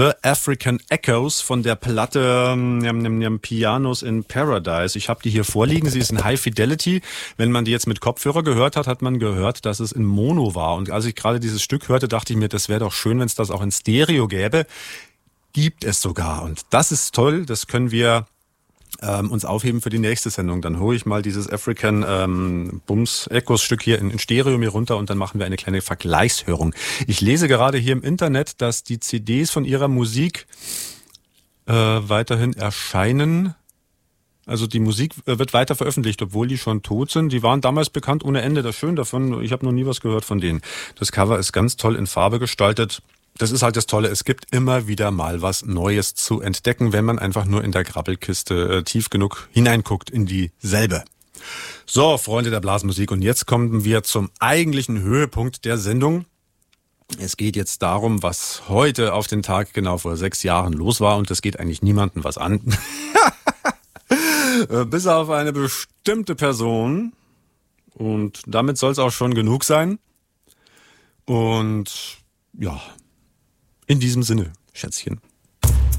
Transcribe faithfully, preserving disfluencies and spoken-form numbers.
The African Echoes von der Platte ähm, Pianos in Paradise. Ich habe die hier vorliegen. Sie ist in High Fidelity. Wenn man die jetzt mit Kopfhörer gehört hat, hat man gehört, dass es in Mono war. Und als ich gerade dieses Stück hörte, dachte ich mir, das wäre doch schön, wenn es das auch in Stereo gäbe. Gibt es sogar. Und das ist toll. Das können wir ähm, uns aufheben für die nächste Sendung. Dann hole ich mal dieses African ähm, Bums Echos Stück hier in, in Stereo mir runter und dann machen wir eine kleine Vergleichshörung. Ich lese gerade hier im Internet, dass die C Ds von ihrer Musik äh, weiterhin erscheinen. Also die Musik wird weiter veröffentlicht, obwohl die schon tot sind. Die waren damals bekannt ohne Ende. Das Schöne davon, ich habe noch nie was gehört von denen. Das Cover ist ganz toll in Farbe gestaltet. Das ist halt das Tolle, es gibt immer wieder mal was Neues zu entdecken, wenn man einfach nur in der Grabbelkiste äh, tief genug hineinguckt in dieselbe. So, Freunde der Blasmusik, und jetzt kommen wir zum eigentlichen Höhepunkt der Sendung. Es geht jetzt darum, was heute auf den Tag genau vor sechs Jahren los war, und das geht eigentlich niemandem was an. Bis auf eine bestimmte Person, und damit soll es auch schon genug sein. Und ja... In diesem Sinne, Schätzchen.